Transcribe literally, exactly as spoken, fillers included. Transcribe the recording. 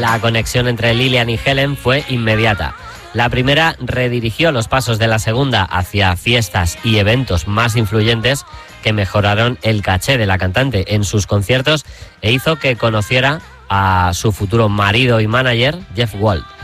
La conexión entre Lillian y Helen fue inmediata. La primera redirigió los pasos de la segunda hacia fiestas y eventos más influyentes que mejoraron el caché de la cantante en sus conciertos e hizo que conociera a su futuro marido y manager, Jeff Wald.